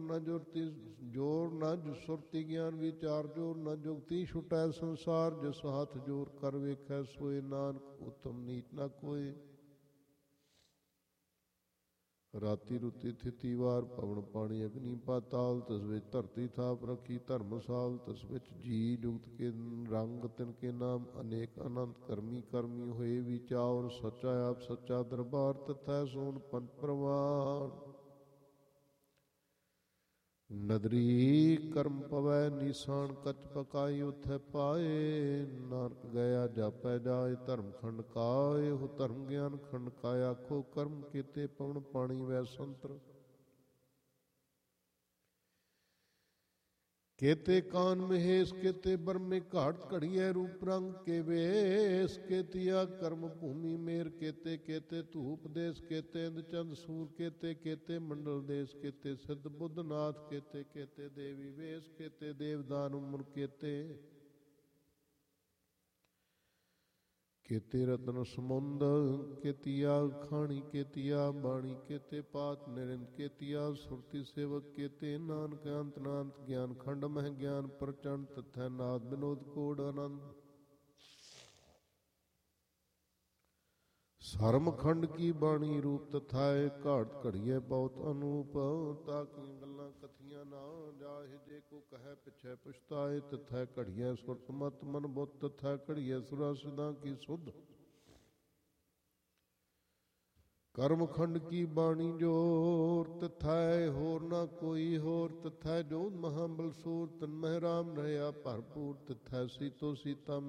जोर न सुरति ज्ञान विचार जोर न जुगति छुटै संसार। जिस हाथ जोर कर वेखै सोए नानक उत्तम नीच न कोय। राति रुति थिति वार पवन पानी अग्नि पाताल। तिस विच धरती थाप रखी धर्मसाल। तिस विच जी जुगत के रंग तिनके नाम अनेक अनंत। करमी करमी होए विचार सच्चा आप सच्चा दरबार। तथै सोन पंच प्रवान। नदरी कर्म पवै निशान कच पकाई उथै पाए। नानक गया जापै जाए धर्म खंड काए। हो धर्म ज्ञान खंड काय आखो कर्म केते पवन पानी वै संतर। केते कान महेश केते बरमे घाट घड़िए रूप रंग के वेश। केतिया कर्म भूमि मेर केते केते धूप देश। केते इंद चंद सूर केते केते मंडल देश। केते सिद्ध बुद्ध नाथ केते केते देवी वेश। केते देवदान उमर केते केते रत्न समुंद। केतिया खाणी केतिया बाणी केते पात निरिंद। केतिया सुरति सेवक केते नानक अंत नानक। ज्ञान खंड मह ज्ञान प्रचंड। तथै नाद विनोद कोड आनंद। सरम खंड की बाणी रूप तथाए। घाट घड़िए बहुत अनूप। ताकि गल्लां कथियां ना जाहे। जे को कहे पिछे पछताए। तथै घड़िए सुरत मत मन बुत। तथै घड़िए सुरा सिदा की सुध। कर्म खंड की बाणी जोर तथै होर ना कोई होर। तथै जोध महाबल सूर तन्मह राम रहया भरपूर। तथै सीतो सीता